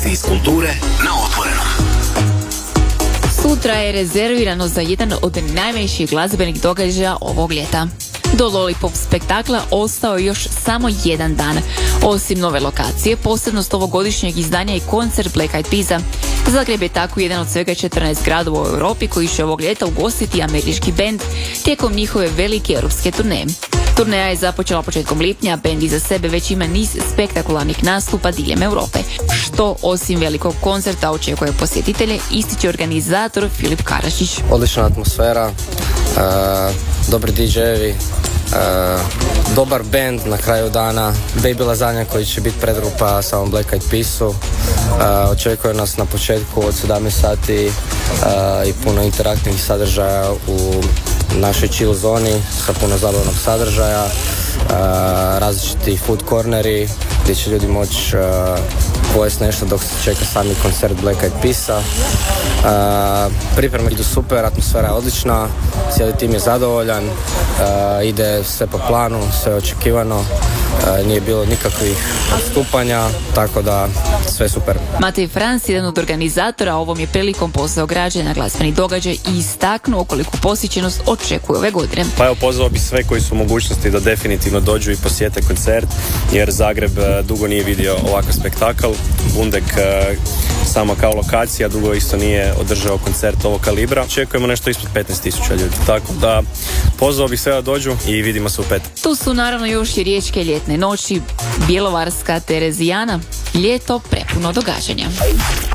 Iz kulture na otvorenom. Sutra je rezervirano za jedan od najvećih glazbenih događaja ovog ljeta. Do Lollipop spektakla ostao je još samo jedan dan. Osim nove lokacije, posebnost ovogodišnjeg izdanja je koncert Black Eyed Peasa. Zagreb je tako jedan od svega 14 gradova u Europi koji će ovog ljeta ugostiti američki bend tijekom njihove velike europske turneje. Turneja je započela početkom lipnja, bend iza sebe već ima niz spektakularnih nastupa diljem Europe. Što osim velikog koncerta očekuje posjetitelje, ističe organizator Filip Karačić. Odlična atmosfera, dobri DJ-evi, dobar band na kraju dana, Baby Lasagna koji će biti predgrupa samom Black Eyed Peasu. Očekuje nas na početku od 17 sati i puno interaktivnih sadržaja u našoj chill zoni sa puno zabavnog sadržaja, različiti food corneri gdje će ljudi moći pojesti nešto dok se čeka sami koncert Black Eyed Peasa. Pripreme idu super, atmosfera je odlična, cijeli tim je zadovoljan, ide sve po planu, sve očekivano, nije bilo nikakvih odstupanja, tako da sve super. Matej Franc, jedan od organizatora, ovom je prilikom pozvao građana na glazbeni događaj i istaknuo koliku posjećenost očekuje ove godine. Pa evo, pozvao bi sve koji su u mogućnosti da definitivno dođu i posjete koncert, jer Zagreb dugo nije vidio ovakav spektakl. Bundek samo kao lokacija dugo isto nije održao koncert ovog kalibra. Očekujemo nešto ispod 15.000 ljudi, tako da pozvao bih sve da dođu i vidimo se u pet. Tu su naravno još i riječke ljetne noći, Bjelovarska Terezijana, ljeto prepuno događanja.